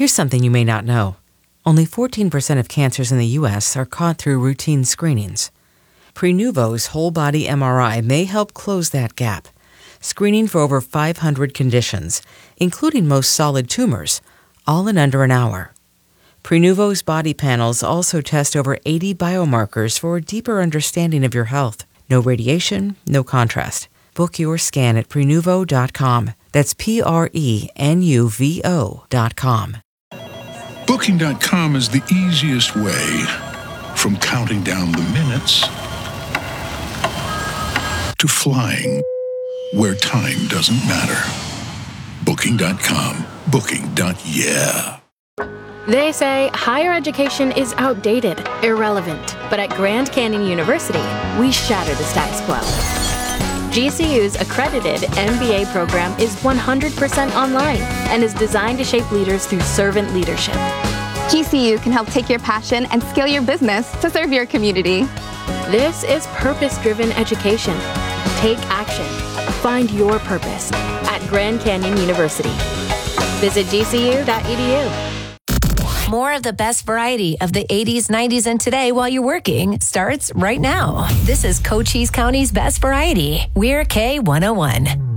Here's something you may not know. Only 14% of cancers in the U.S. are caught through routine screenings. Prenuvo's whole-body MRI may help close that gap, screening for over 500 conditions, including most solid tumors, all in under an hour. Prenuvo's body panels also test over 80 biomarkers for a deeper understanding of your health. No radiation, no contrast. Book your scan at Prenuvo.com. That's Prenuvo.com. Booking.com is the easiest way from counting down the minutes to flying where time doesn't matter. Booking.com. Booking.yeah. They say higher education is outdated, irrelevant. But at Grand Canyon University, we shatter the status quo. GCU's accredited MBA program is 100% online and is designed to shape leaders through servant leadership. GCU can help take your passion and scale your business to serve your community. This is purpose-driven education. Take action. Find your purpose at Grand Canyon University. Visit gcu.edu. More of the best variety of the 80s, 90s, and today while you're working starts right now. This is Cochise County's Best Variety. We're K101.